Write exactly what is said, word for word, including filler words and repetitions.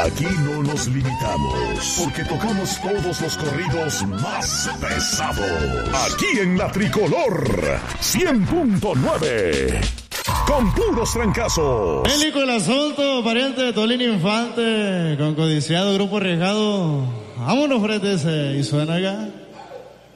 Aquí no nos limitamos, porque tocamos todos los corridos más pesados. Aquí en La Tricolor, cien punto nueve. Con puros trancazos. Bélico el asunto, pariente de Tolín Infante, con codiciado grupo arriesgado. Vámonos, frente ese, y suena acá.